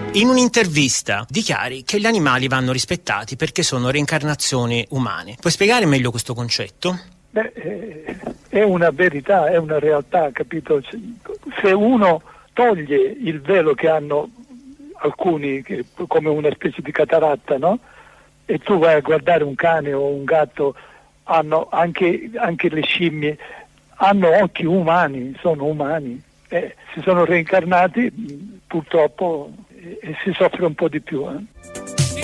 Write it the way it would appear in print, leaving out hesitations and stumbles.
In un'intervista dichiari che gli animali vanno rispettati perché sono reincarnazioni umane. Puoi spiegare meglio questo concetto? È una verità, è una realtà, capito? Se uno toglie il velo che hanno alcuni, come una specie di cataratta, no? E tu vai a guardare un cane o un gatto, hanno anche le scimmie, hanno occhi umani, sono umani, si sono reincarnati purtroppo e si soffre un po' di più.